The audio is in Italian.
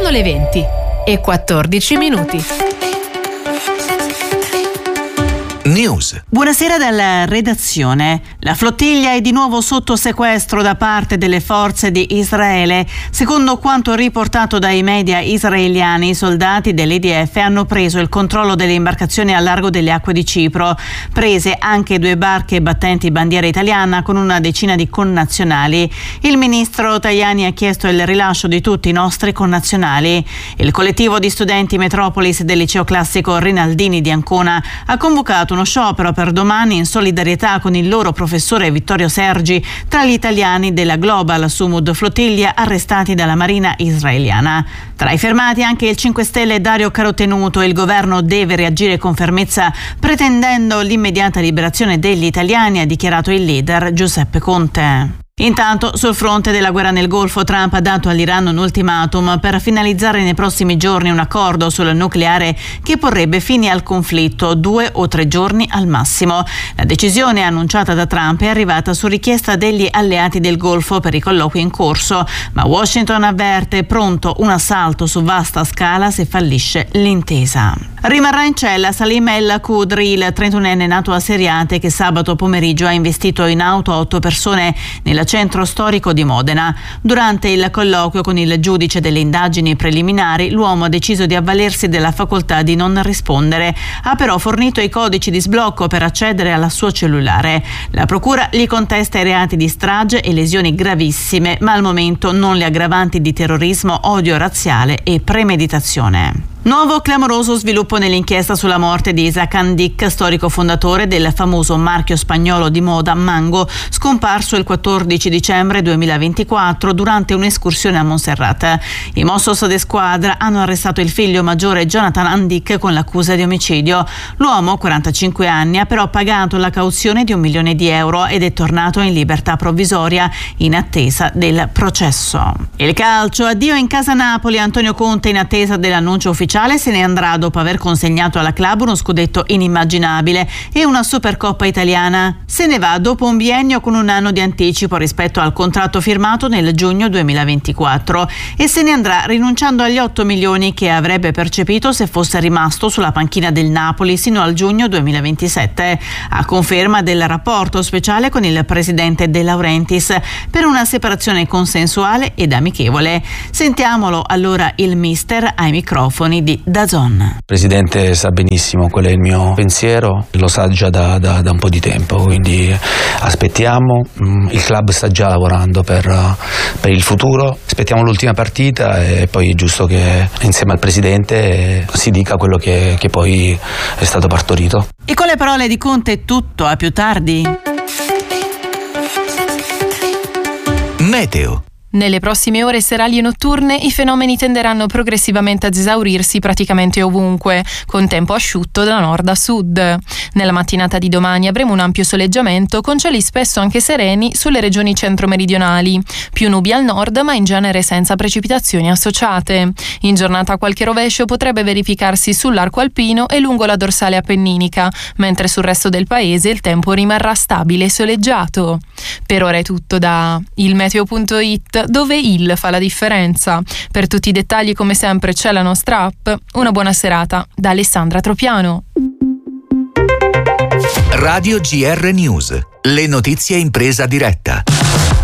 Sono le 20:14. News. Buonasera dalla redazione. La flottiglia è di nuovo sotto sequestro da parte delle forze di Israele. Secondo quanto riportato dai media israeliani, i soldati dell'IDF hanno preso il controllo delle imbarcazioni al largo delle acque di Cipro. Prese anche 2 barche battenti bandiera italiana con una decina di connazionali. Il ministro Tajani ha chiesto il rilascio di tutti i nostri connazionali. Il collettivo di studenti Metropolis del liceo classico Rinaldini di Ancona ha convocato uno sciopero per domani in solidarietà con il loro professore Vittorio Sergi, tra gli italiani della Global Sumud Flottiglia arrestati dalla Marina israeliana. Tra i fermati anche il 5 Stelle Dario Carotenuto. Il governo deve reagire con fermezza pretendendo l'immediata liberazione degli italiani, ha dichiarato il leader Giuseppe Conte. Intanto, sul fronte della guerra nel Golfo, Trump ha dato all'Iran un ultimatum per finalizzare nei prossimi giorni un accordo sul nucleare che porrebbe fine al conflitto, 2 o 3 giorni al massimo. La decisione annunciata da Trump è arrivata su richiesta degli alleati del Golfo per i colloqui in corso, ma Washington avverte pronto un assalto su vasta scala se fallisce l'intesa. Rimarrà in cella Salim El Khudri, il 31enne nato a Seriate, che sabato pomeriggio ha investito in auto 8 persone nel centro storico di Modena. Durante il colloquio con il giudice delle indagini preliminari, l'uomo ha deciso di avvalersi della facoltà di non rispondere. Ha però fornito i codici di sblocco per accedere al suo cellulare. La procura gli contesta i reati di strage e lesioni gravissime, ma al momento non le aggravanti di terrorismo, odio razziale e premeditazione. Nuovo clamoroso sviluppo nell'inchiesta sulla morte di Isaac Andic, storico fondatore del famoso marchio spagnolo di moda Mango, scomparso il 14 dicembre 2024 durante un'escursione a Montserrat. I Mossos de Squadra hanno arrestato il figlio maggiore Jonathan Andic con l'accusa di omicidio. L'uomo, 45 anni, ha però pagato la cauzione di €1 milione ed è tornato in libertà provvisoria in attesa del processo. Il calcio, addio in casa Napoli. Antonio Conte, in attesa dell'annuncio ufficiale, se ne andrà dopo aver consegnato alla club uno scudetto inimmaginabile e una Supercoppa italiana. Se ne va dopo un biennio con un anno di anticipo rispetto al contratto firmato nel giugno 2024 e se ne andrà rinunciando agli 8 milioni che avrebbe percepito se fosse rimasto sulla panchina del Napoli sino al giugno 2027, a conferma del rapporto speciale con il presidente De Laurentiis per una separazione consensuale ed amichevole. Sentiamolo allora il mister ai microfoni di DAZN. Il presidente sa benissimo qual è il mio pensiero, lo sa già da un po' di tempo, quindi aspettiamo. Il club sta già lavorando per il futuro, aspettiamo l'ultima partita e poi è giusto che insieme al presidente si dica quello che poi è stato partorito. E con le parole di Conte è tutto, a più tardi. Meteo. Nelle prossime ore serali e notturne i fenomeni tenderanno progressivamente ad esaurirsi praticamente ovunque, con tempo asciutto da nord a sud. Nella mattinata di domani avremo un ampio soleggiamento con cieli spesso anche sereni sulle regioni centro-meridionali, più nubi al nord ma in genere senza precipitazioni associate. In giornata qualche rovescio potrebbe verificarsi sull'arco alpino e lungo la dorsale appenninica, mentre sul resto del paese il tempo rimarrà stabile e soleggiato. Per ora è tutto da ilmeteo.it, dove il fa la differenza. Per tutti i dettagli, come sempre, c'è la nostra app. Una buona serata da Alessandra Tropiano. Radio GR News. Le notizie in presa diretta.